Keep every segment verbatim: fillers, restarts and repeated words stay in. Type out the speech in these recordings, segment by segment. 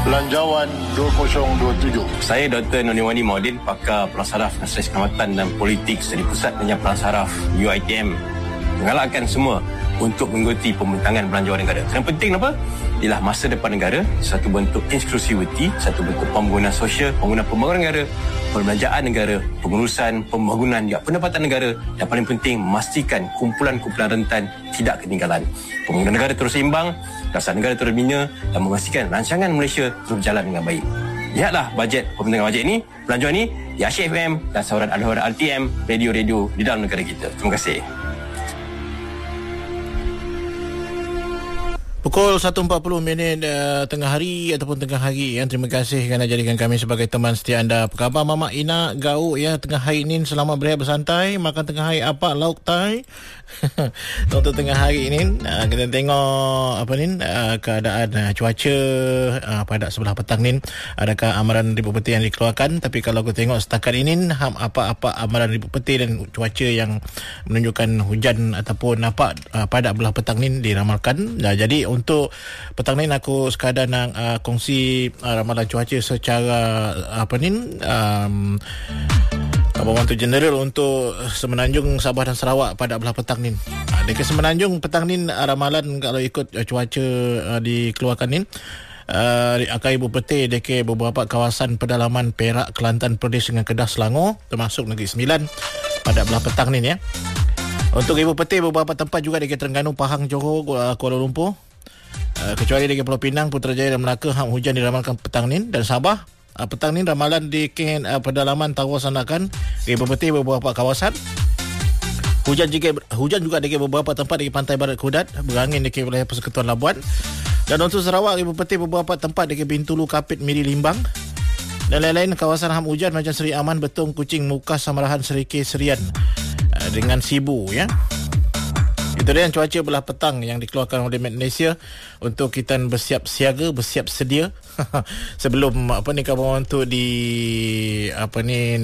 Belanjawan dua ribu dua puluh tujuh. Saya Doktor Noniwani Maudin, pakar Pelaksaraf Nasihat Keselamatan dan Politik dari Pusat Pengajian Pelaksaraf U I T M, menggalakkan semua untuk mengikuti pembentangan belanjawan negara. Yang penting apa? Ialah masa depan negara, satu bentuk inklusiviti, satu bentuk pembangunan sosial, pembangunan pembangunan negara, perbelanjaan negara, pengurusan pembangunan juga pendapatan negara, dan paling penting memastikan kumpulan-kumpulan rentan tidak ketinggalan. Pembangunan negara terus seimbang, dasar negara terus bina dan memastikan rancangan Malaysia terus berjalan dengan baik. Lihatlah bajet pembentangan bajet ini, belanjawan ini di Asyik F M dan saluran Al-Huda R T M, radio-radio di dalam negara kita. Terima kasih. Pukul satu empat puluh minit uh, tengah hari ataupun tengah hari ya. Terima kasih kerana jadikan kami sebagai teman setia anda. Apa khabar Mama Ina Gau ya, tengah hari ini selamat berehat bersantai. Makan tengah hari apa? Lauk tai. Untuk tengah hari ini uh, kita tengok apa ni uh, keadaan uh, cuaca uh, pada sebelah petang ni. Adakah amaran Ribu Peti yang dikeluarkan? Tapi kalau kita tengok setakat ini apa-apa amaran Ribu Peti dan cuaca yang menunjukkan hujan ataupun nampak uh, pada belah petang ni diramalkan. Nah, jadi untuk petang ni aku sekadar nak uh, kongsi uh, ramalan cuaca secara uh, apa ni um, abang tu general untuk Semenanjung, Sabah dan Sarawak pada belah petang ni. Uh, dekat Semenanjung petang ni uh, ramalan kalau ikut uh, cuaca uh, dikeluarkan ni uh, akan Ibu Peti dekat beberapa kawasan pedalaman Perak, Kelantan, Perlis dengan Kedah, Selangor termasuk Negeri Sembilan pada belah petang ni ya. Untuk Ibu Peti beberapa tempat juga dekat Terengganu, Pahang, Johor, Kuala Lumpur. Uh, kecuali di Pulau Pinang, Putrajaya dan Melaka, ham hujan diramalkan petang ni. Dan Sabah uh, petang ni ramalan di King, uh, pedalaman Tawasanakan di beberapa beberapa kawasan. Hujan juga hujan juga di beberapa tempat di pantai barat Kudat, berangin di wilayah Persekutuan Labuan. Dan untuk Sarawak di beberapa tempat di Bintulu, Kapit, Miri, Limbang. Dan lain-lain kawasan ham hujan macam Seri Aman, Betong, Kuching, Mukas, Samarahan, Serikir, Serian uh, dengan Sibu ya. Itu dia yang cuaca belah petang yang dikeluarkan oleh Malaysia untuk kita bersiap siaga, bersiap sedia sebelum apa ni kawan tu di apa ni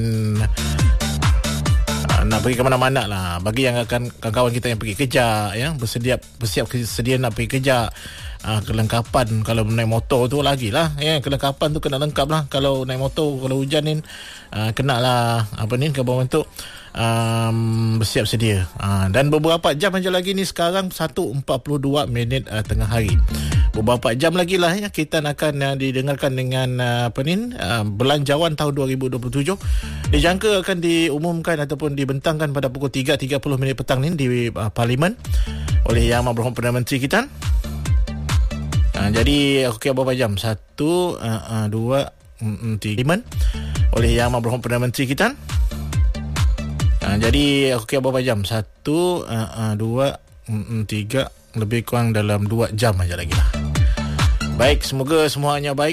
nak pergi ke mana-mana lah. Bagi yang akan kawan-kawan kita yang pergi kerja ya, bersedia bersiap sedia nak pergi kerja. Uh, kelengkapan kalau naik motor tu lagi lah ya, kelengkapan tu kena lengkap lah. Kalau naik motor kalau hujan ni uh, kena lah apa ni ke bawah untuk um, bersiap sedia uh, dan beberapa jam aja lagi ni sekarang satu empat puluh dua minit uh, tengah hari. Beberapa jam lagi lah ya kita akan uh, didengarkan dengan uh, apa ni uh, belanjawan tahun dua ribu dua puluh tujuh dijangka akan diumumkan ataupun dibentangkan pada pukul tiga tiga puluh minit petang ni di uh, Parlimen oleh Yang Amat Berhormat Perdana Menteri kita. Ha, jadi okey berapa jam? Satu, uh, uh, dua, mm, tiga oleh Yang Amat Berhormat Perdana Menteri kita. Ha, jadi okey berapa jam? Satu, uh, uh, dua, mm, tiga, lebih kurang dalam dua jam aja lagi lah. Baik, semoga semuanya baik.